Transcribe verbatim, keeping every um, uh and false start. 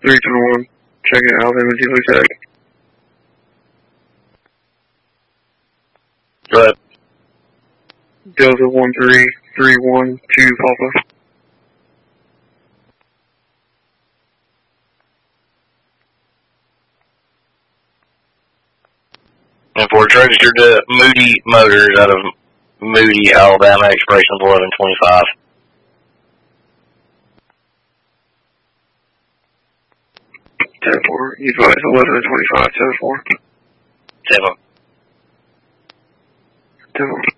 three two one, check it, Alabama Zulu Tech. Go ahead. Delta one three three one two Papa. And for it's registered to Moody Motors out of Moody, Alabama, expiration of eleven twenty-five. ten four, you advise eleven twenty-five, ten four. Seven. ten four.